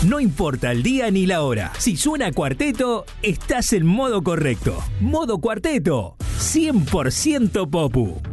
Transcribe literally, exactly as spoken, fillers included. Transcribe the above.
No importa el día ni la hora. Si suena Cuarteto, estás en modo correcto. Modo Cuarteto, cien por ciento Popu.